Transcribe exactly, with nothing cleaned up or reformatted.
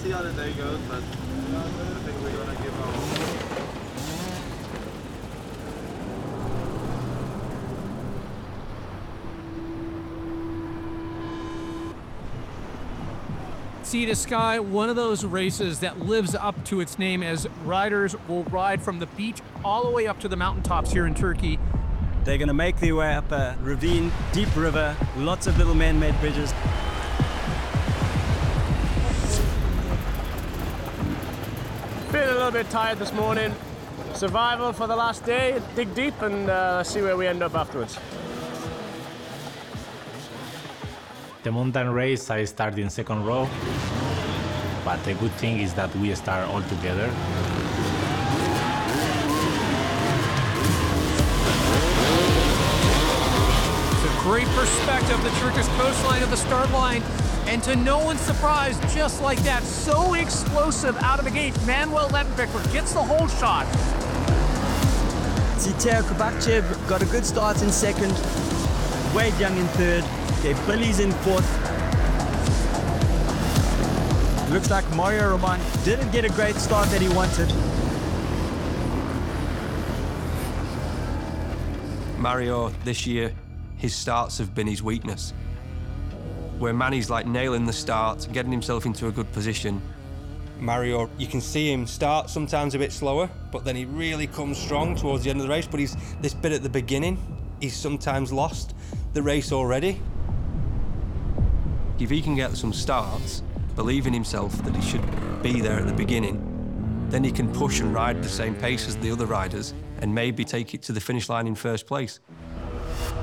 see how the day goes, but I think we're gonna give our all. Sea to Sky, one of those races that lives up to its name, as riders will ride from the beach all the way up to the mountaintops here in Turkey. They're going to make their way up a ravine, deep river, lots of little man-made bridges. Feeling a little bit tired this morning. Survival for the last day, dig deep and uh, see where we end up afterwards. The mountain race, I start in second row, but the good thing is that we start all together. It's a great perspective, the Turkish coastline of the start line, and to no one's surprise, just like that, so explosive out of the gate, Manuel Levenbichler gets the whole shot. Ziteo Kubakchev got a good start in second, Wade Young in third. Okay, Billy's in fourth. Looks like Mario Roman didn't get a great start that he wanted. Mario, this year, his starts have been his weakness. Where Manny's like nailing the start, getting himself into a good position. Mario, you can see him start sometimes a bit slower, but then he really comes strong towards the end of the race, but he's this bit at the beginning, he's sometimes lost the race already. If he can get some starts, believe in himself that he should be there at the beginning, then he can push and ride the same pace as the other riders and maybe take it to the finish line in first place.